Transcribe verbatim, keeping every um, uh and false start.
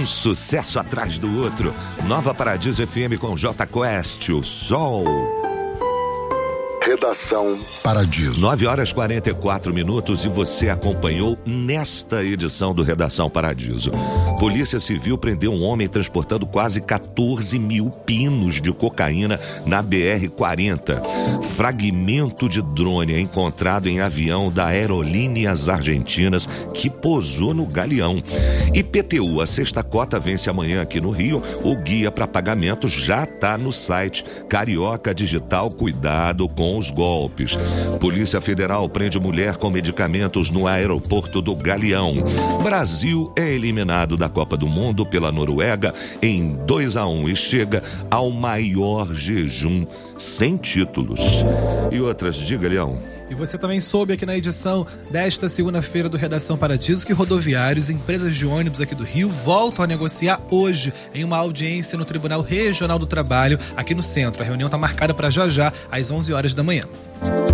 Um sucesso atrás do outro. Nova Paradiso F M com J Quest, o Sol. Redação Paradiso. nove horas e quarenta e quatro minutos e você acompanhou nesta edição do Redação Paradiso. Polícia Civil prendeu um homem transportando quase quatorze mil pinos de cocaína na B R quarenta. Fragmento de drone é encontrado em avião da Aerolíneas Argentinas que pousou no Galeão. I P T U, a sexta cota vence amanhã aqui no Rio. O guia para pagamento já está no site Carioca Digital. Cuidado com os golpes. Polícia Federal prende mulher com medicamentos no aeroporto do Galeão. Brasil é eliminado da Copa do Mundo pela Noruega em dois a um e chega ao maior jejum sem títulos. E outras, diga, Leão. E você também soube aqui na edição desta segunda-feira do Redação Paradiso que rodoviários e empresas de ônibus aqui do Rio voltam a negociar hoje em uma audiência no Tribunal Regional do Trabalho aqui no centro. A reunião está marcada para já já, às onze horas da manhã.